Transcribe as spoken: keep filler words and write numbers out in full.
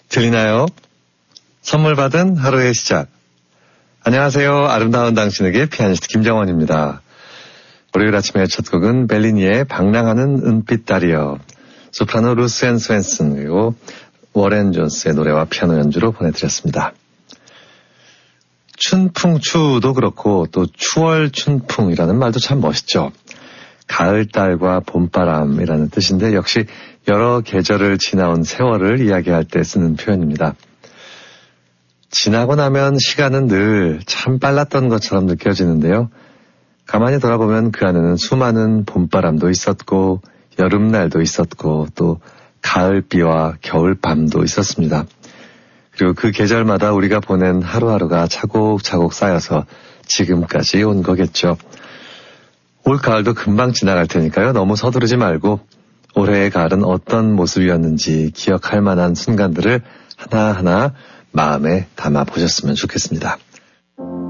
들리나요? 선물 받은 하루의 시작. 안녕하세요. 아름다운 당신에게 피아니스트 김정원입니다. 월요일 아침의 첫 곡은 벨리니의 방랑하는 은빛달이여, 소프라노 루스 앤 스웬슨, 그리고 워렌 존스의 노래와 피아노 연주로 보내드렸습니다. 춘풍추도 그렇고 또 추월춘풍이라는 말도 참 멋있죠. 가을달과 봄바람이라는 뜻인데 역시 여러 계절을 지나온 세월을 이야기할 때 쓰는 표현입니다. 지나고 나면 시간은 늘 참 빨랐던 것처럼 느껴지는데요. 가만히 돌아보면 그 안에는 수많은 봄바람도 있었고 여름날도 있었고 또 가을비와 겨울밤도 있었습니다. 그리고 그 계절마다 우리가 보낸 하루하루가 차곡차곡 쌓여서 지금까지 온 거겠죠. 올 가을도 금방 지나갈 테니까요. 너무 서두르지 말고 올해의 가을은 어떤 모습이었는지 기억할 만한 순간들을 하나하나 마음에 담아 보셨으면 좋겠습니다.